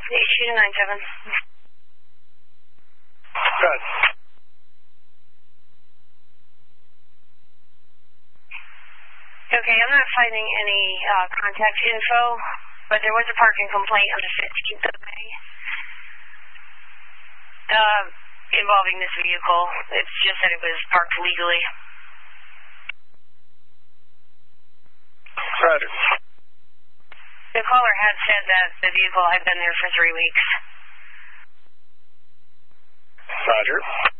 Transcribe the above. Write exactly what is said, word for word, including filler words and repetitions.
eight two nine seven. Good. Okay, I'm not finding any uh, contact info, but there was a parking complaint on the fifteenth of May uh, involving this vehicle. It's just that it was parked legally. Roger. The caller had said that the vehicle had been there for three weeks. Roger.